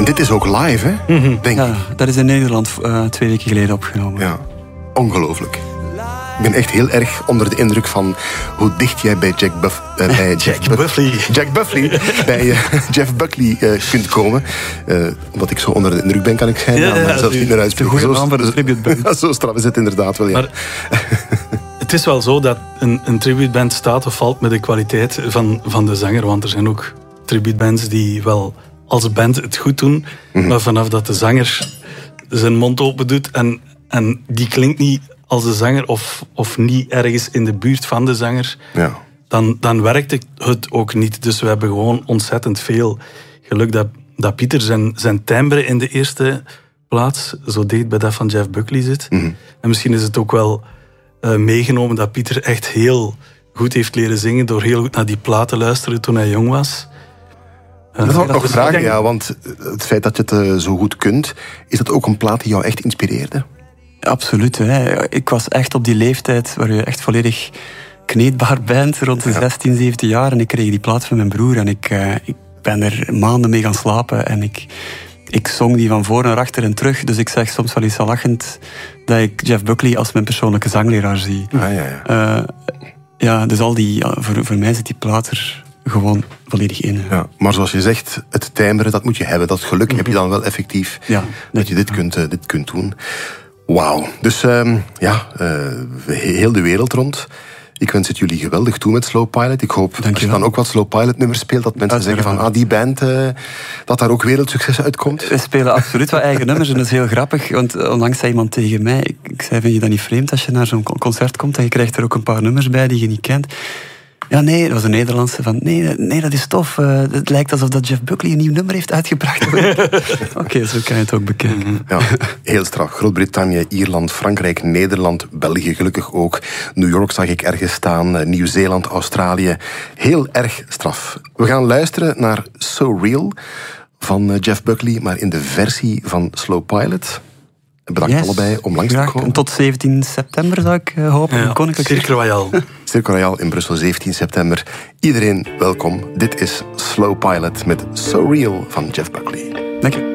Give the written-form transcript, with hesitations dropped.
En dit is ook live, hè? Denk ik. Dat is in Nederland 2 weken geleden opgenomen. Ja, ongelooflijk. Ik ben echt heel erg onder de indruk van hoe dicht jij bij Jack Buckley bij Jeff Buckley kunt komen. Omdat ik zo onder de indruk ben, kan ik schijnen. Zelfs niet meer uitspreken. De goede naam voor de tributeband. Zo straf is het inderdaad wel, ja. Maar het is wel zo dat een tributeband staat of valt met de kwaliteit van de zanger. Want er zijn ook tributebands die wel als band het goed doen. Maar vanaf dat de zanger zijn mond open doet en die klinkt niet als de zanger of niet ergens in de buurt van de zanger, dan werkt het ook niet. Dus we hebben gewoon ontzettend veel geluk dat Pieter zijn timbre in de eerste plaats zo dicht bij dat van Jeff Buckley zit. En misschien is het ook wel meegenomen dat Pieter echt heel goed heeft leren zingen door heel goed naar die platen te luisteren toen hij jong was. Dat wil ik nog vragen, want het feit dat je het zo goed kunt, is dat ook een plaat die jou echt inspireerde? Absoluut. Hè. Ik was echt op die leeftijd waar je echt volledig kneedbaar bent, rond de 16, 17 jaar. En ik kreeg die plaat van mijn broer en ik ben er maanden mee gaan slapen. En ik zong die van voor naar achter en terug. Dus ik zeg soms wel eens al lachend dat ik Jeff Buckley als mijn persoonlijke zangleraar zie. Dus voor mij zit die plaat er gewoon volledig in. Ja, maar zoals je zegt, het timbre, dat moet je hebben. Dat geluk heb je dan wel effectief dat je dit kunt doen. Wauw. Dus heel de wereld rond. Ik wens het jullie geweldig toe met Slow Pilot. Ik hoop dat je dan ook wat Slow Pilot nummers speelt, dat mensen zeggen van die band, dat daar ook wereldsucces uitkomt. We spelen absoluut wat eigen nummers en dat is heel grappig, want onlangs zei iemand tegen mij, ik zei, vind je dat niet vreemd als je naar zo'n concert komt en je krijgt er ook een paar nummers bij die je niet kent? Ja, nee, dat was een Nederlandse van, nee, dat is tof. Het lijkt alsof dat Jeff Buckley een nieuw nummer heeft uitgebracht. Oké, zo kan je het ook bekijken. Ja, heel straf. Groot-Brittannië, Ierland, Frankrijk, Nederland, België gelukkig ook. New York zag ik ergens staan, Nieuw-Zeeland, Australië. Heel erg straf. We gaan luisteren naar So Real van Jeff Buckley, maar in de versie van Slow Pilot. Bedankt allebei om langs te komen. Tot 17 september zou ik hopen. Cirque Royal. Cirque Royal in Brussel, 17 september. Iedereen welkom. Dit is Slow Pilot met So Real van Jeff Buckley. Dank je.